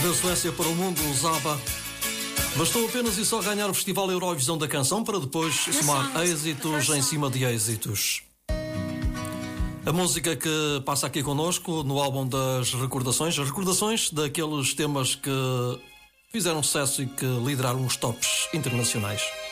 Da Suécia para o mundo, os ABBA. Bastou apenas e só ganhar o Festival Eurovisão da Canção para depois somar êxitos em cima de êxitos. A música que passa aqui connosco no álbum das recordações, as recordações daqueles temas que fizeram sucesso e que lideraram os tops internacionais.